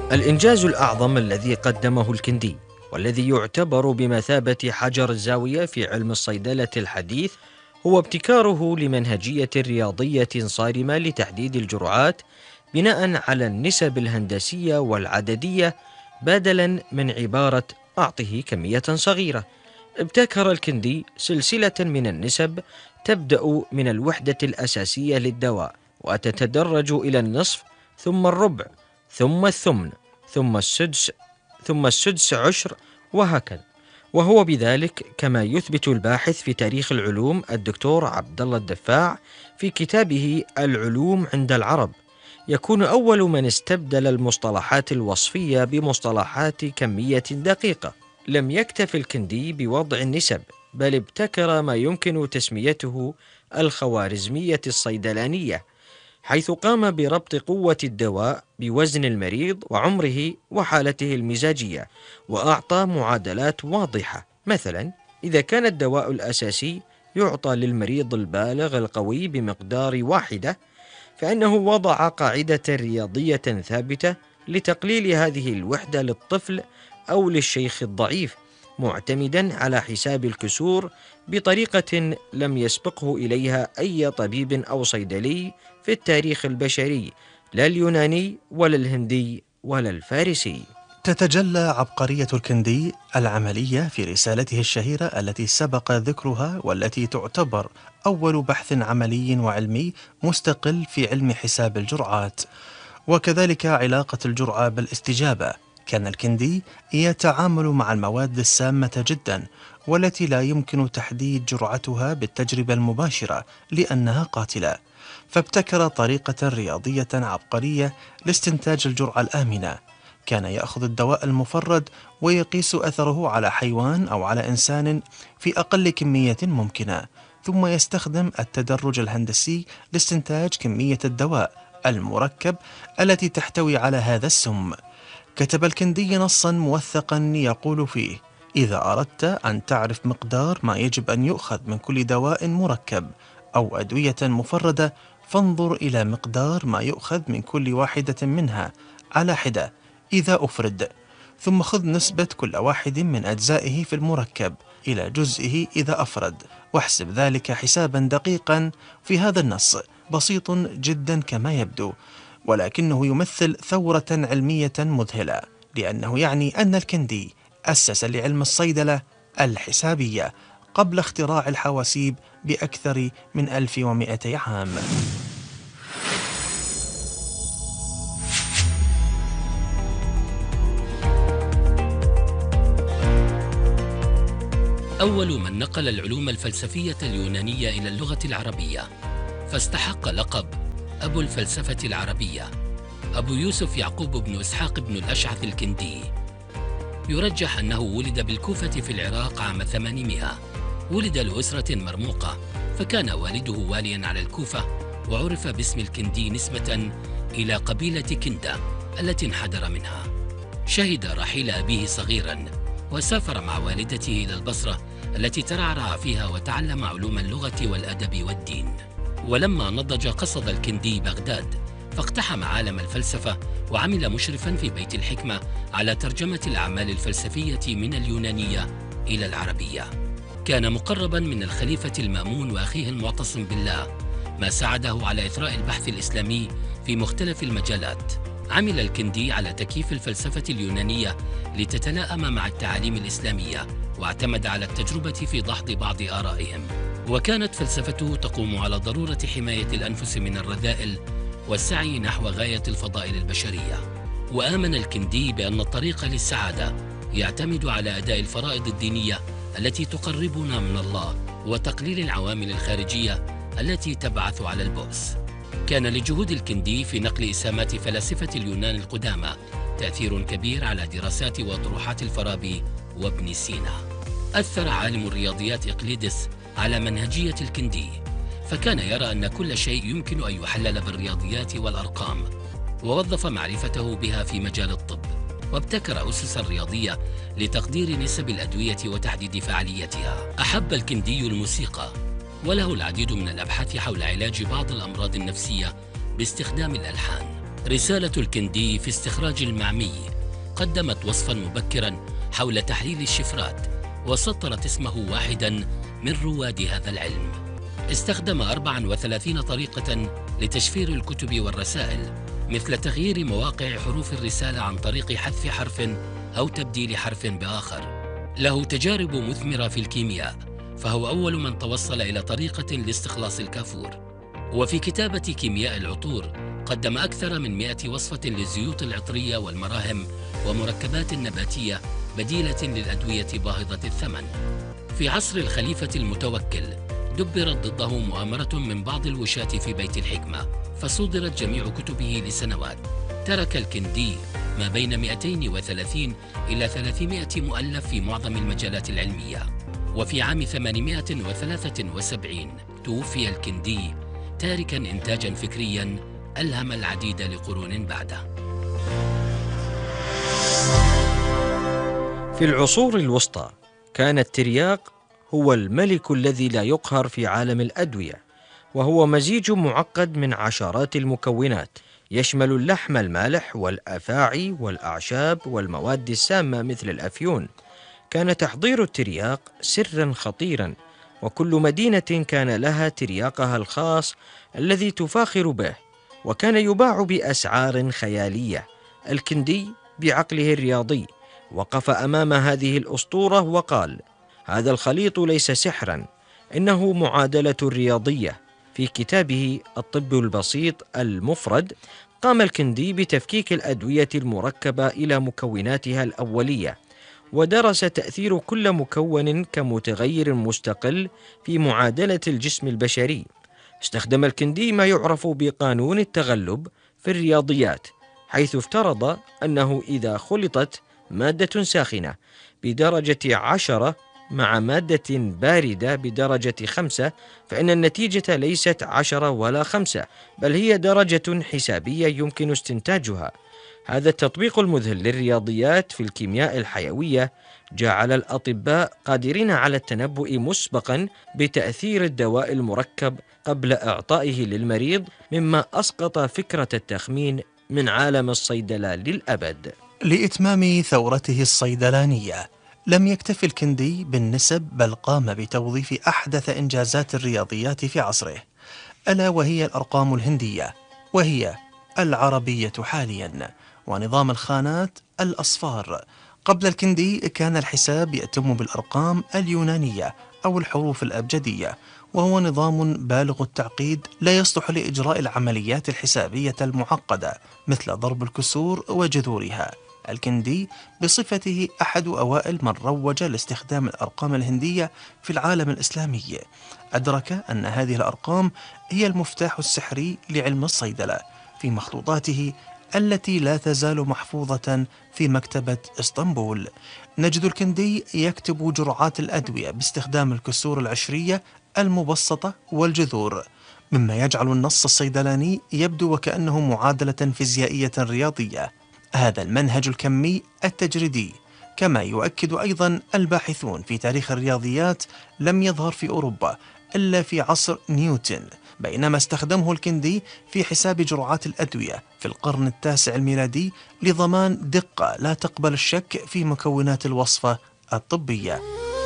الإنجاز الأعظم الذي قدمه الكندي، والذي يعتبر بمثابة حجر الزاوية في علم الصيدلة الحديث، هو ابتكاره لمنهجية رياضية صارمة لتحديد الجرعات بناء على النسب الهندسية والعددية، بدلا من عبارة أعطه كمية صغيرة. ابتكر الكندي سلسلة من النسب تبدأ من الوحدة الأساسية للدواء، وتتدرج إلى النصف، ثم الربع، ثم الثمن، ثم السدس عشر، وهكذا. وهو بذلك كما يثبت الباحث في تاريخ العلوم الدكتور عبد الله الدفاع في كتابه العلوم عند العرب، يكون أول من استبدل المصطلحات الوصفية بمصطلحات كمية دقيقة. لم يكتف الكندي بوضع النسب، بل ابتكر ما يمكن تسميته الخوارزمية الصيدلانية، حيث قام بربط قوة الدواء بوزن المريض وعمره وحالته المزاجية، وأعطى معادلات واضحة. مثلا، إذا كان الدواء الأساسي يعطى للمريض البالغ القوي بمقدار 1، فإنه وضع قاعدة رياضية ثابتة لتقليل هذه الوحدة للطفل أو للشيخ الضعيف، معتمدا على حساب الكسور بطريقة لم يسبقه إليها أي طبيب أو صيدلي في التاريخ البشري، لا اليوناني ولا الهندي ولا الفارسي. تتجلى عبقرية الكندي العملية في رسالته الشهيرة التي سبق ذكرها، والتي تعتبر أول بحث عملي وعلمي مستقل في علم حساب الجرعات، وكذلك علاقة الجرعة بالاستجابة. كان الكندي يتعامل مع المواد السامة جدا، والتي لا يمكن تحديد جرعتها بالتجربة المباشرة لأنها قاتلة، فابتكر طريقة رياضية عبقرية لاستنتاج الجرعة الآمنة. كان يأخذ الدواء المفرد ويقيس أثره على حيوان أو على إنسان في أقل كمية ممكنة، ثم يستخدم التدرج الهندسي لاستنتاج كمية الدواء المركب التي تحتوي على هذا السم. كتب الكندي نصا موثقا يقول فيه: إذا أردت أن تعرف مقدار ما يجب أن يؤخذ من كل دواء مركب أو أدوية مفردة، فانظر إلى مقدار ما يؤخذ من كل واحدة منها على حدة إذا أفرد، ثم خذ نسبة كل واحد من أجزائه في المركب إلى جزئه إذا أفرد، واحسب ذلك حسابا دقيقا. في هذا النص بسيط جدا كما يبدو، ولكنه يمثل ثورة علمية مذهلة، لأنه يعني أن الكندي أسس لعلم الصيدلة الحسابية قبل اختراع الحواسيب بأكثر من 1200 عام. أول من نقل العلوم الفلسفية اليونانية إلى اللغة العربية، فاستحق لقب أبو الفلسفة العربية، أبو يوسف يعقوب بن إسحاق بن الأشعث الكندي. يرجح أنه ولد بالكوفة في العراق عام 800. ولد لأسرة مرموقة، فكان والده واليا على الكوفة، وعرف باسم الكندي نسبة إلى قبيلة كندة التي انحدر منها. شهد رحيل أبيه صغيرا، وسافر مع والدته إلى البصرة التي ترعرع فيها، وتعلم علوم اللغة والأدب والدين. ولما نضج قصد الكندي بغداد، فاقتحم عالم الفلسفة، وعمل مشرفا في بيت الحكمة على ترجمة الأعمال الفلسفية من اليونانية إلى العربية. كان مقربا من الخليفة المأمون وأخيه المعتصم بالله، ما ساعده على إثراء البحث الإسلامي في مختلف المجالات. عمل الكندي على تكييف الفلسفة اليونانية لتتلائم مع التعاليم الإسلامية، واعتمد على التجربة في دحض بعض آرائهم. وكانت فلسفته تقوم على ضرورة حماية الأنفس من الرذائل والسعي نحو غاية الفضائل البشرية. وآمن الكندي بأن الطريق للسعادة يعتمد على أداء الفرائض الدينية التي تقربنا من الله، وتقليل العوامل الخارجية التي تبعث على البؤس. كان لجهود الكندي في نقل إسهامات فلاسفة اليونان القدامى تأثير كبير على دراسات وطروحات الفارابي وابن سينا. أثر عالم الرياضيات إقليدس على منهجية الكندي، فكان يرى أن كل شيء يمكن أن يحلل بالرياضيات والأرقام، ووظف معرفته بها في مجال الطب، وابتكر أسسا رياضية لتقدير نسب الأدوية وتحديد فعاليتها. أحب الكندي الموسيقى، وله العديد من الأبحاث حول علاج بعض الأمراض النفسية باستخدام الألحان. رسالة الكندي في استخراج المعمي قدمت وصفا مبكرا حول تحليل الشفرات، وسطرت اسمه واحدا من رواد هذا العلم. استخدم 34 طريقة لتشفير الكتب والرسائل، مثل تغيير مواقع حروف الرسالة عن طريق حذف حرف أو تبديل حرف بآخر. له تجارب مثمرة في الكيمياء، فهو أول من توصل إلى طريقة لاستخلاص الكافور. وفي كتابة كيمياء العطور قدم أكثر من 100 وصفة للزيوت العطرية والمراهم ومركبات نباتية بديلة للأدوية باهظة الثمن. في عصر الخليفة المتوكل دبرت ضده مؤامرة من بعض الوشاة في بيت الحكمة، فصدرت جميع كتبه لسنوات. ترك الكندي ما بين 230 إلى 300 مؤلف في معظم المجالات العلمية. وفي عام 873 توفي الكندي، تاركا إنتاجا فكريا ألهم العديد لقرون بعده. في العصور الوسطى كان الترياق هو الملك الذي لا يقهر في عالم الأدوية، وهو مزيج معقد من عشرات المكونات، يشمل اللحم المالح والأفاعي والأعشاب والمواد السامة مثل الأفيون. كان تحضير الترياق سرا خطيرا، وكل مدينة كان لها ترياقها الخاص الذي تفاخر به، وكان يباع بأسعار خيالية. الكندي بعقله الرياضي وقف أمام هذه الأسطورة وقال: هذا الخليط ليس سحرا، إنه معادلة رياضية. في كتابه الطب البسيط المفرد قام الكندي بتفكيك الأدوية المركبة إلى مكوناتها الأولية، ودرس تأثير كل مكون كمتغير مستقل في معادلة الجسم البشري. استخدم الكندي ما يعرف بقانون التغلب في الرياضيات، حيث افترض أنه إذا خلطت مادة ساخنة بدرجة 10 مع مادة باردة بدرجة 5 فإن النتيجة ليست 10 ولا 5، بل هي درجة حسابية يمكن استنتاجها. هذا التطبيق المذهل للرياضيات في الكيمياء الحيوية جعل الأطباء قادرين على التنبؤ مسبقا بتأثير الدواء المركب قبل إعطائه للمريض، مما أسقط فكرة التخمين من عالم الصيدلة للأبد. لإتمام ثورته الصيدلانية لم يكتف الكندي بالنسب، بل قام بتوظيف أحدث إنجازات الرياضيات في عصره، ألا وهي الأرقام الهندية، وهي العربية حاليا، ونظام الخانات الأصفار. قبل الكندي كان الحساب يتم بالأرقام اليونانية أو الحروف الأبجدية، وهو نظام بالغ التعقيد لا يصلح لإجراء العمليات الحسابية المعقدة مثل ضرب الكسور وجذورها. الكندي بصفته أحد أوائل من روج لاستخدام الأرقام الهندية في العالم الإسلامي أدرك أن هذه الأرقام هي المفتاح السحري لعلم الصيدلة في مخطوطاته التي لا تزال محفوظة في مكتبة اسطنبول. نجد الكندي يكتب جرعات الأدوية باستخدام الكسور العشرية المبسطة والجذور، مما يجعل النص الصيدلاني يبدو وكأنه معادلة فيزيائية رياضية. هذا المنهج الكمي التجريدي، كما يؤكد أيضا الباحثون في تاريخ الرياضيات، لم يظهر في أوروبا إلا في عصر نيوتن، بينما استخدمه الكندي في حساب جرعات الأدوية في القرن التاسع الميلادي لضمان دقة لا تقبل الشك في مكونات الوصفة الطبية.